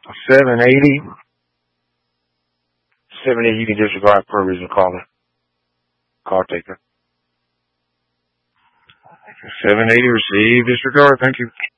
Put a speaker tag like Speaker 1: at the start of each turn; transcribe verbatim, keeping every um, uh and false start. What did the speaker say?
Speaker 1: seven eighty. seven eighty, you can disregard per reason caller. Call taker. seven eighty, receive, disregard. Thank you.